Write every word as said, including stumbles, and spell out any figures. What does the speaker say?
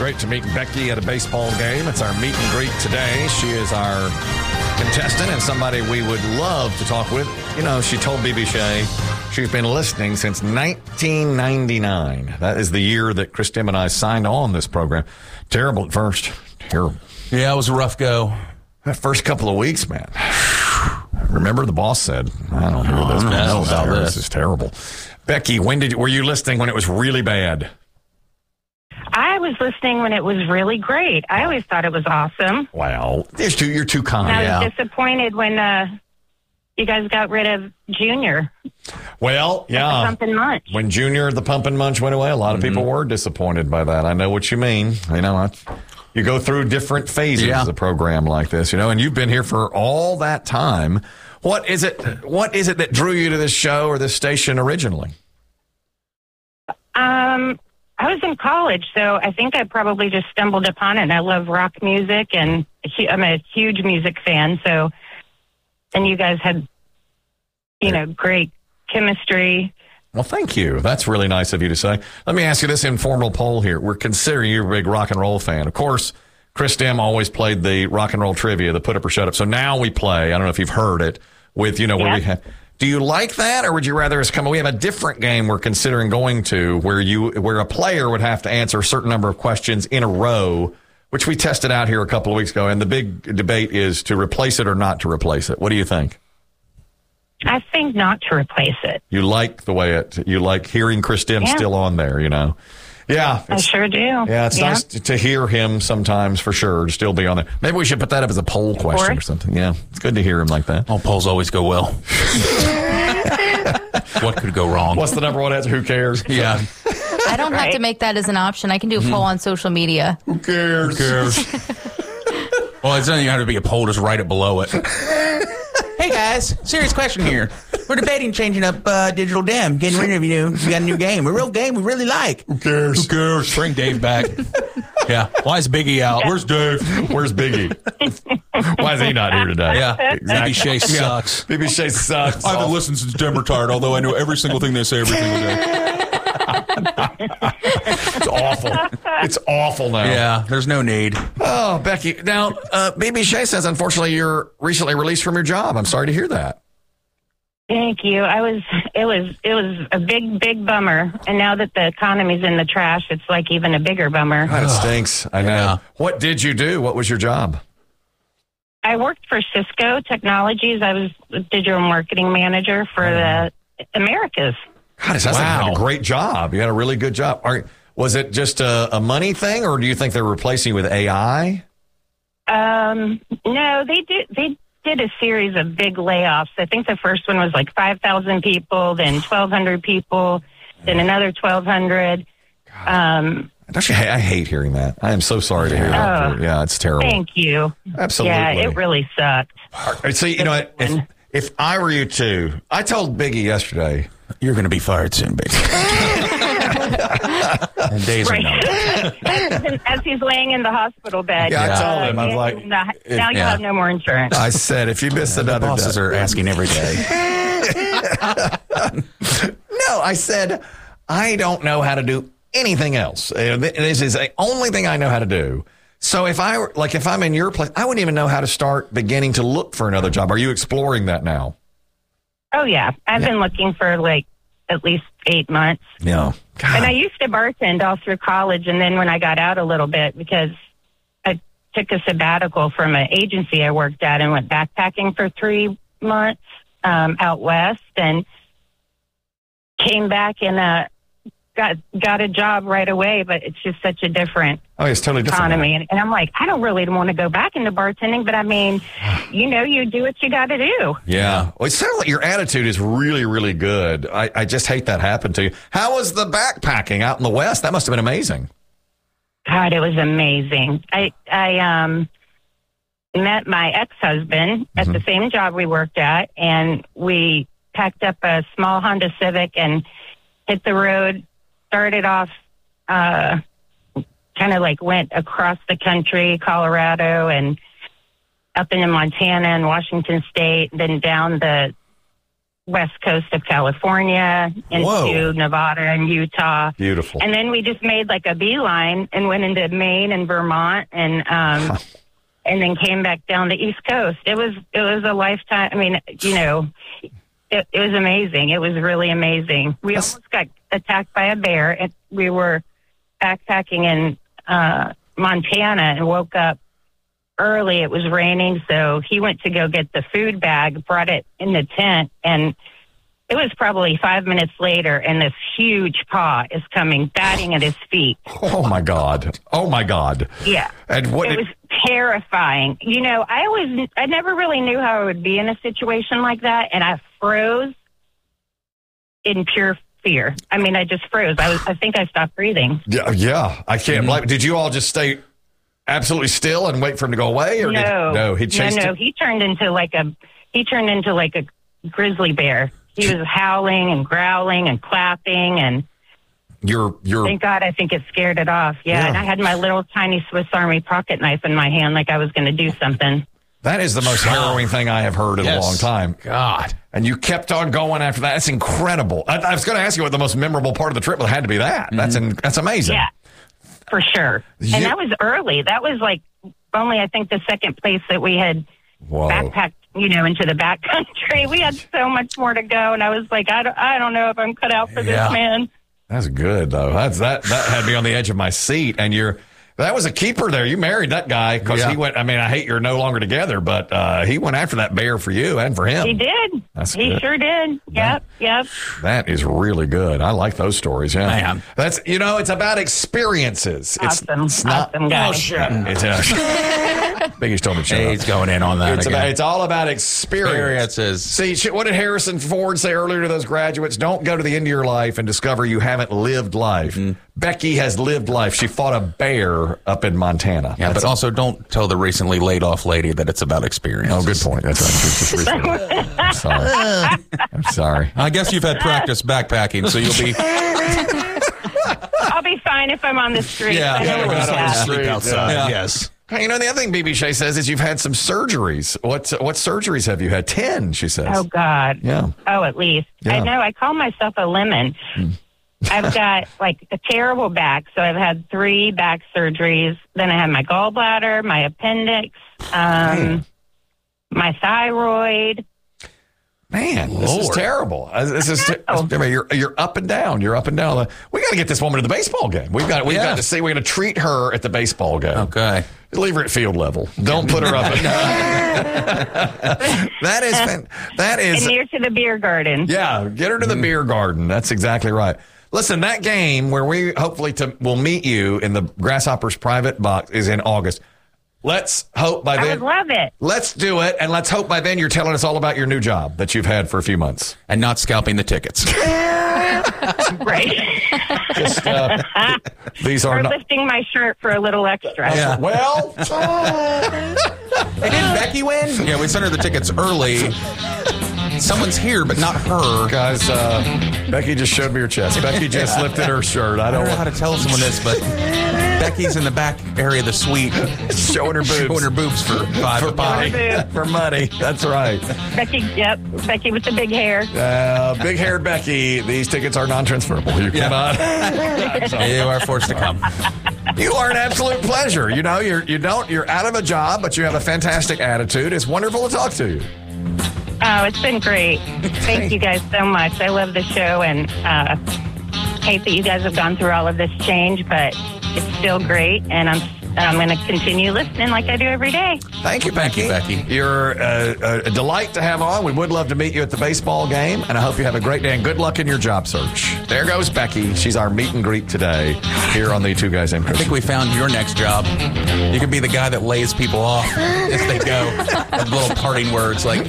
great to meet Becky at a baseball game. It's our meet and greet today. She is our contestant and somebody we would love to talk with. You know, she told B B Shea she's been listening since nineteen ninety-nine. That is the year that Chris Tim and I signed on this program. Terrible at first. Terrible. Yeah, it was a rough go. That first couple of weeks, man. Remember the boss said, I don't know this. I don't know about this. this. This is terrible. Becky, when did you, were you listening when it was really bad? I was listening when it was really great. I always thought it was awesome. Wow. There's too, you're too kind. And I was Yeah. disappointed when uh, you guys got rid of Junior. Well, The yeah. Pumpkin Munch. When Junior, the Pump and Munch went away, a lot of people were disappointed by that. I know what you mean. You know, I, you go through different phases Yeah. of a program like this, you know, and you've been here for all that time. What is it? What is it that drew you to this show or this station originally? Um, I was in college, so I think I probably just stumbled upon it. And I love rock music, and I'm a huge music fan. So, and you guys had, you know, great chemistry. Well, thank you. That's really nice of you to say. Let me ask you this informal poll here. We're considering you a big rock and roll fan. Of course, Chris Tim always played the rock and roll trivia, the put up or shut up. So now we play, I don't know if you've heard it, with, you know, where Yeah. we have. Do you like that, or would you rather us come? We have a different game we're considering going to where you, where a player would have to answer a certain number of questions in a row, which we tested out here a couple of weeks ago. And the big debate is to replace it or not to replace it. What do you think? I think not to replace it. You like the way it, you like hearing Chris Tim Yeah. still on there, you know? Yeah. I it's- sure do. Yeah, it's nice to, to hear him sometimes, for sure, to still be on there. Maybe we should put that up as a poll question or course. something. Yeah, it's good to hear him like that. All polls always go well. What could go wrong? What's the number one answer? Who cares? Yeah. I don't have to Right. make that as an option. I can do a poll on social media. Who cares? Who cares? Well, it's not even going to be a poll. Just write it below it. Hey, guys. Serious question here. We're debating changing up uh, Digital Dem, getting rid of you. We got a new game. A real game we really like. Who cares? Who cares? Bring Dave back. Yeah. Why is Biggie out? Where's Dave? Where's Biggie? Why is he not here today? Yeah. Exactly. B B Shea sucks. B B Shea sucks. I haven't listened since Dem retired, although I know every single thing they say every single day. It's awful. It's awful now. Yeah, there's no need. Oh, Becky. Now, uh, B B Shea says, unfortunately, you're recently released from your job. I'm sorry to hear that. Thank you. I was, it was, it was a big, big bummer. And now that the economy's in the trash, it's like even a bigger bummer. God, it stinks. I know. Yeah. What did you do? What was your job? I worked for Cisco Technologies. I was the digital marketing manager for the Americas. God, it sounds like you had Wow. a great job. You had a really good job. Are, was it just a, a money thing, or do you think they're replacing you with A I? Um, no, they did, they did a series of big layoffs. I think the first one was like five thousand people, then twelve hundred people, then another twelve hundred. Um, Don't you, I hate hearing that. I am so sorry to hear that. Oh. Yeah, it's terrible. thank you. Absolutely. Yeah, it really sucked. All right, so, you know what? If, if I were you too, I told Biggie yesterday, You're going to be fired soon, Biggie. And days are Right. numbered. As he's laying in the hospital bed. Yeah, I Yeah. told him, I was like, and, uh, now you yeah. have no more insurance. I said, if you miss The another bosses day- are asking every day. No, I said, I don't know how to do anything else. Uh, th- This is the only thing I know how to do. So if I were, like, if I'm in your place, I wouldn't even know how to start beginning to look for another job. Are you exploring that now? Oh, yeah. I've been looking for like at least eight months. Yeah. And I used to bartend all through college. And then when I got out a little bit, because I took a sabbatical from an agency I worked at and went backpacking for three months um, out west, and came back and uh, got got a job right away. But it's just such a different Oh, it's totally different. economy. And, and I'm like, I don't really want to go back into bartending. But I mean, you know, you do what you got to do. Yeah. Well, it sounds like your attitude is really, really good. I, I just hate that happened to you. How was the backpacking out in the West? That must have been amazing. God, it was amazing. I I um met my ex-husband at the same job we worked at, and we packed up a small Honda Civic and hit the road, started off, uh, kind of like went across the country, Colorado and up into Montana and Washington State, then down the west coast of California into Whoa. Nevada and Utah. Beautiful. And then we just made like a beeline and went into Maine and Vermont and um, and then came back down the East Coast. It was it was a lifetime. I mean, you know, it, it was amazing. It was really amazing. We That's- almost got attacked by a bear. And we were backpacking in uh, Montana and woke up early. It was raining, so he went to go get the food bag, brought it in the tent, and it was probably five minutes later, and this huge paw is coming, batting at his feet. Oh, my God. Oh, my God. Yeah. And what it did- was terrifying. You know, I always, I never really knew how I would be in a situation like that, and I froze in pure fear. I mean, I just froze. I was, I think I stopped breathing. Yeah, yeah. I can't blame. Did you all just stay absolutely still and wait for him to go away? Or No, did, no, he chased no, no. it? He turned into like a, he turned into like a grizzly bear. He was howling and growling and clapping, and You're, you're, thank God I think it scared it off. Yeah, Yeah. and I had my little tiny Swiss Army pocket knife in my hand like I was going to do something. that is the most harrowing thing I have heard in Yes. a long time. God. And you kept on going after that. That's incredible. I, I was going to ask you what the most memorable part of the trip was. It had to be that. That's in, that's amazing. Yeah, for sure. You- And that was early. That was like only, I think, the second place that we had Whoa. backpacked, you know, into the back country. We had so much more to go, and I was like, I don't, I don't know if I'm cut out for Yeah. this, man. That's good though. That's that that had me on the edge of my seat. And you're that was a keeper there. You married that guy because Yeah. he went. I mean, I hate you're no longer together, but uh, he went after that bear for you and for him. He did. That's he good. sure did. Yep, yep. That is really good. I like those stories. Yeah, Man. That's you know, it's about experiences. It's, Awesome, it's not. awesome guy. Oh, shit. It's uh, Biggie's told me to shut He's up. going in on that It's again. about. It's all about experience. Experiences. See, sh- what did Harrison Ford say earlier to those graduates? Don't go to the end of your life and discover you haven't lived life. Mm-hmm. Becky has lived life. She fought a bear up in Montana. Yeah, That's but also don't tell the recently laid off lady that it's about experience. Oh, good point. That's right. She's just recently- I'm sorry. I'm sorry. I guess you've had practice backpacking, so you'll be. I'll be fine if I'm on the street. Yeah, I know yeah, where right it's on the at. street. Sleep outside. Yeah. Yes. Hey, you know, the other thing B B Shay says is you've had some surgeries. What what surgeries have you had? Ten, she says. Oh, God. Yeah. Oh, at least. Yeah. I know. I call myself a lemon. I've got like a terrible back. So I've had three back surgeries. Then I had my gallbladder, my appendix, um, my thyroid. Man, this is Lord. terrible. Uh, This is te- I mean, you're you're up and down. You're up and down. We got to get this woman to the baseball game. We've got we've Yeah. got to see. We're going to treat her at the baseball game. Okay. Leave her at field level. Don't put her up. At, that is fan- that And is near to the beer garden. yeah. Get her to the beer garden. That's exactly right. Listen, that game where we hopefully to will meet you in the Grasshoppers private box is in August. Let's hope by I then. would love it. Let's do it, and let's hope by then you're telling us all about your new job that you've had for a few months. And not scalping the tickets. Right. Just, uh, these are Or not. lifting my shirt for a little extra. Yeah. Well, Hey, didn't Becky win? Yeah, we sent her the tickets early. Someone's here, but not her. guys, uh, Becky just showed me her chest. Becky just lifted her shirt. I I don't don't know how want to tell someone this, but Becky's in the back area of the suite showing her boobs. showing her boobs for five for pie. money. For money. That's right. Becky, yep. Becky with the big hair. Uh, big haired Becky, these tickets are non transferable. You cannot. You are forced to come. You are an absolute pleasure. You know, you're you don't you're out of a job, but you have a fantastic attitude. It's wonderful to talk to you. Oh, it's been great. Thank you guys so much. I love the show and uh, hate that you guys have gone through all of this change, but it's still great. And I'm I'm going to continue listening like I do every day. Thank you, Becky. you, Becky. You're uh, a delight to have on. We would love to meet you at the baseball game, and I hope you have a great day and good luck in your job search. There goes Becky. She's our meet and greet today here on the Two Guys Named I think Chris. we found your next job. You could be the guy that lays people off as they go. With little parting words like,